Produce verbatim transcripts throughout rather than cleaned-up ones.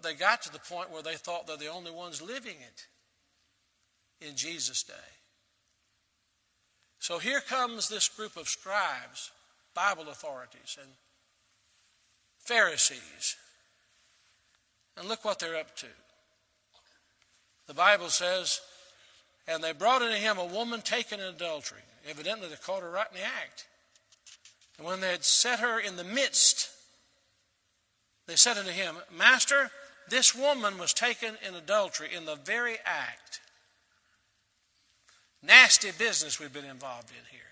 But they got to the point where they thought they're the only ones living it in Jesus' day. So here comes this group of scribes, Bible authorities, and Pharisees. And look what they're up to. The Bible says, and they brought unto him a woman taken in adultery. Evidently they caught her right in the act. And when they had set her in the midst, they said unto him, Master, this woman was taken in adultery in the very act. Nasty business we've been involved in here.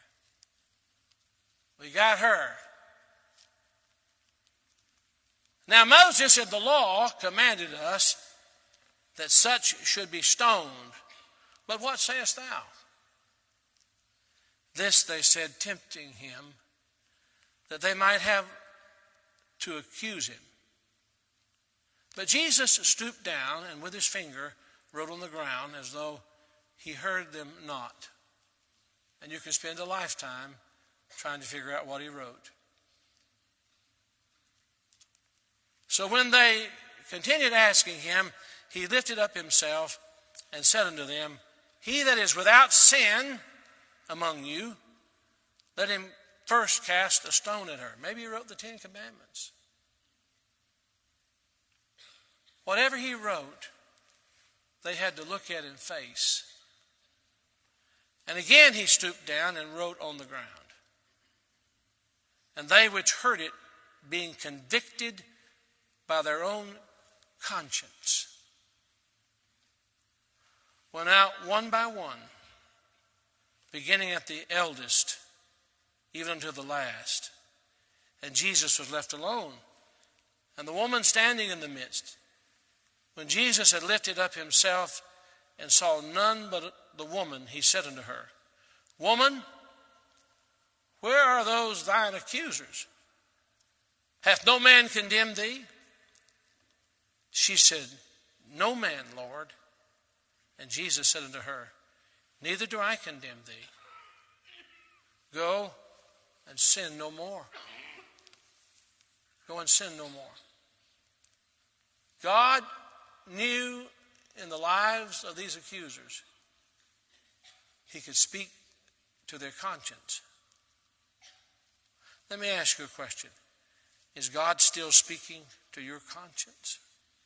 We got her. Now Moses in the law commanded us that such should be stoned. But what sayest thou? This they said, tempting him, that they might have to accuse him. But Jesus stooped down and with his finger wrote on the ground as though he heard them not. And you can spend a lifetime trying to figure out what he wrote. So when they continued asking him, he lifted up himself and said unto them, He that is without sin among you, let him first cast a stone at her. Maybe he wrote the Ten Commandments. Whatever he wrote, they had to look at and face. And again he stooped down and wrote on the ground. And they which heard it, being convicted by their own conscience, went out one by one, beginning at the eldest, even unto the last. And Jesus was left alone, and the woman standing in the midst. When Jesus had lifted up himself and saw none but the woman, he said unto her, Woman, where are those thine accusers? Hath no man condemned thee? She said, No man, Lord. And Jesus said unto her, Neither do I condemn thee. Go and sin no more. Go and sin no more. God knew in the lives of these accusers, he could speak to their conscience. Let me ask you a question. Is God still speaking to your conscience?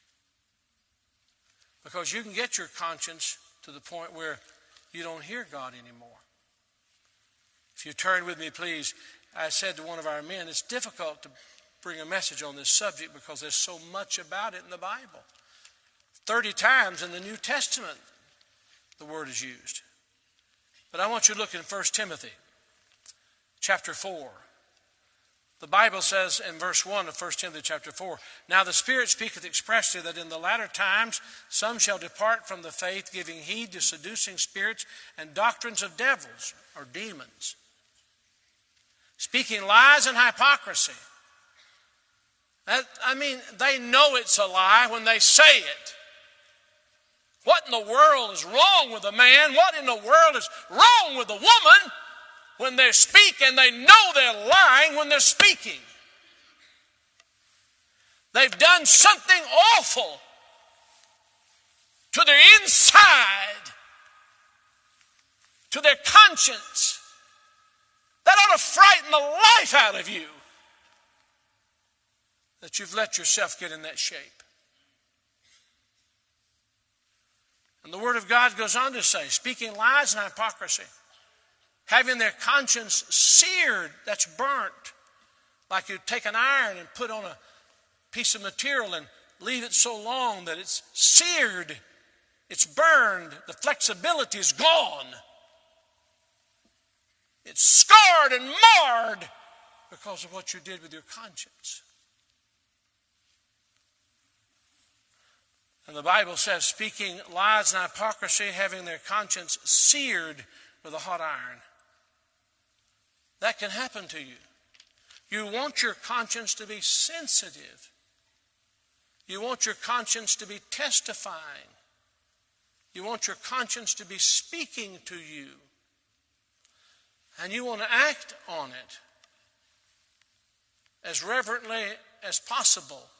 Because you can get your conscience to the point where you don't hear God anymore. If you turn with me, please, I said to one of our men, it's difficult to bring a message on this subject because there's so much about it in the Bible. Thirty times in the New Testament the word is used. But I want you to look in First Timothy chapter four. The Bible says in verse one of First Timothy chapter four, Now the Spirit speaketh expressly that in the latter times some shall depart from the faith, giving heed to seducing spirits and doctrines of devils or demons, speaking lies and hypocrisy. That, I mean, they know it's a lie when they say it. What in the world is wrong with a man? What in the world is wrong with a woman when they speak and they know they're lying when they're speaking? They've done something awful to their inside, to their conscience. That ought to frighten the life out of you, that you've let yourself get in that shape. And the Word of God goes on to say, speaking lies and hypocrisy, having their conscience seared, that's burnt, like you take an iron and put on a piece of material and leave it so long that it's seared, it's burned, the flexibility is gone. It's scarred and marred because of what you did with your conscience. And the Bible says, speaking lies and hypocrisy, having their conscience seared with a hot iron. That can happen to you. You want your conscience to be sensitive. You want your conscience to be testifying. You want your conscience to be speaking to you. And you want to act on it as reverently as possible.